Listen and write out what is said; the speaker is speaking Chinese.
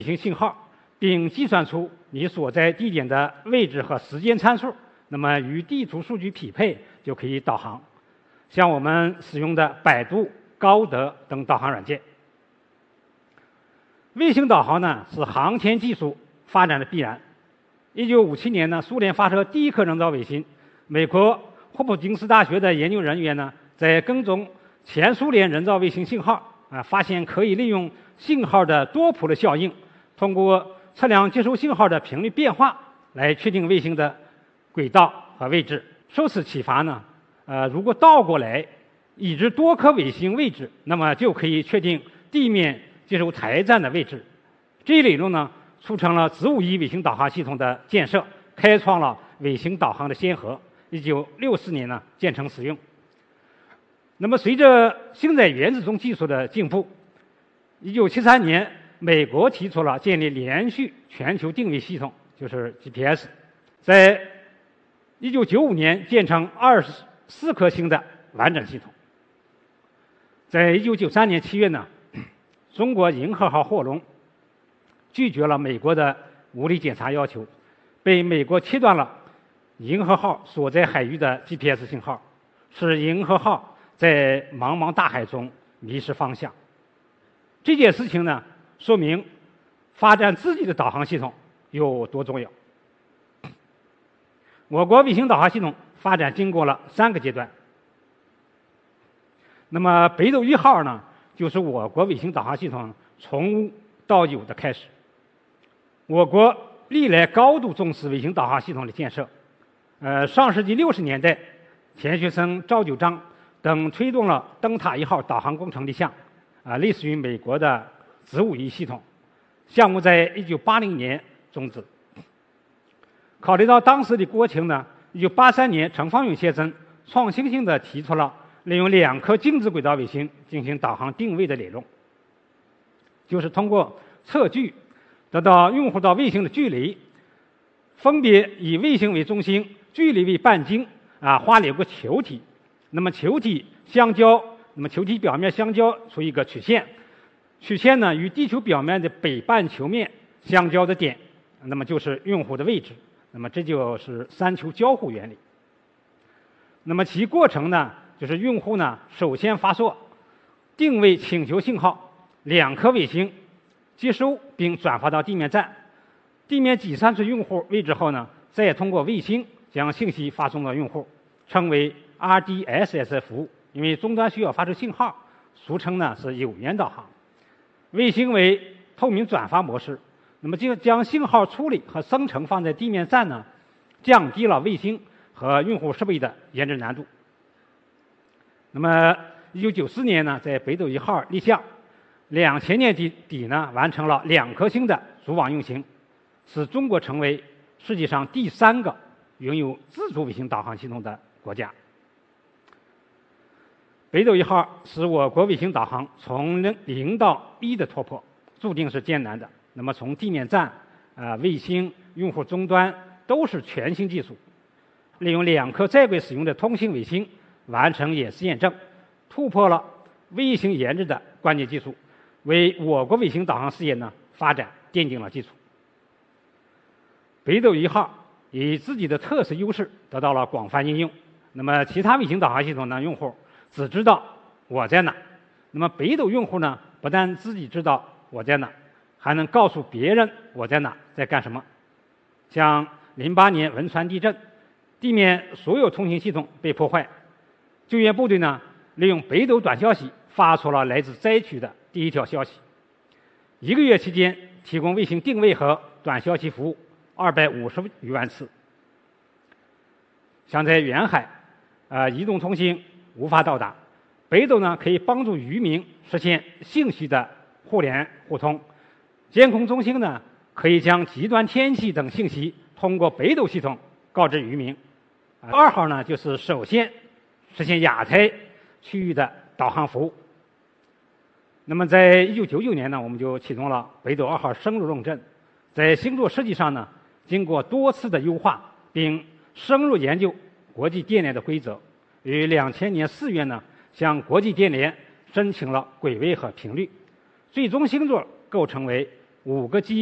卫星信号，并计算出你所在地点的位置和时间参数，那么与地图数据匹配，就可以导航。像我们使用的百度、高德等导航软件。卫星导航呢是航天技术发展的必然。1957年呢，苏联发射第一颗人造卫星，美国霍普金斯大学的研究人员呢，在跟踪前苏联人造卫星信号发现可以利用信号的多普勒效应，通过测量接收信号的频率变化来确定卫星的轨道和位置。受此启发呢，如果倒过来已知多颗卫星位置，那么就可以确定地面接收台站的位置。这一理论呢，促成了子午1卫星导航系统的建设，开创了卫星导航的先河。1964年呢，建成使用。那么，随着星载原子钟技术的进步，1973年，美国提出了建立连续全球定位系统，就是 GPS。在1995年，建成24颗星的完整系统。在1993年7月呢，中国银河号货轮拒绝了美国的物理检查要求，被美国切断了银河号所在海域的 GPS 信号，使银河号在茫茫大海中迷失方向。这件事情呢，说明发展自己的导航系统有多重要。我国卫星导航系统发展经过了3个阶段。那么北斗1号呢，就是我国卫星导航系统从无到有的开始。我国历来高度重视卫星导航系统的建设。上世纪60年代，钱学森、赵九章等推动了灯塔1号导航工程立项，类似于美国的子午1系统。项目在1980年终止。考虑到当时的国情呢，1983年，陈方允先生创新性的提出了利用2颗静止轨道卫星进行导航定位的理论，就是通过测距得到用户到卫星的距离，分别以卫星为中心，距离为半径，画了一个球体。那么球体相交，那么球体表面相交出一个曲线，曲线呢与地球表面的北半球面相交的点，那么就是用户的位置。那么这就是3球交互原理。那么其过程呢，就是用户呢首先发射定位请求信号，2颗卫星接收并转发到地面站，地面计算出用户位置后呢，再通过卫星将信息发送到用户，称为 RDSS 服务。因为终端需要发出信号，俗称呢是有源导航。卫星为透明转发模式，那么就将信号处理和生成放在地面站呢，降低了卫星和用户设备的研制难度。那么1994年呢，在北斗1号立项，2000年底呢，完成了2颗星的组网运行，使中国成为世界上第3个拥有自主卫星导航系统的国家。北斗1号是我国卫星导航从0到1的突破，注定是艰难的。那么从地面站、卫星、用户终端都是全新技术，利用2颗在轨使用的通信卫星完成演示验证，突破了卫星研制的关键技术，为我国卫星导航事业呢发展奠定了基础。北斗1号以自己的特色优势得到了广泛应用。那么其他卫星导航系统呢，用户只知道我在哪，那么北斗用户呢，不但自己知道我在哪，还能告诉别人我在哪，在干什么。像08年汶川地震，地面所有通信系统被破坏，救援部队呢利用北斗短消息发出了来自灾区的第一条消息。1个月期间，提供卫星定位和短消息服务250余万次。像在远海，移动通信无法到达，北斗呢可以帮助渔民实现信息的互联互通。监控中心呢可以将极端天气等信息通过北斗系统告知渔民。2号呢就是首先实现亚太区域的导航服务。那么在1999年呢，我们就启动了北斗2号深入认证。在星座设计上呢，经过多次的优化，并深入研究国际电联的规则，于2000年4月呢，向国际电联申请了轨位和频率，最终星座构成为 5个 G。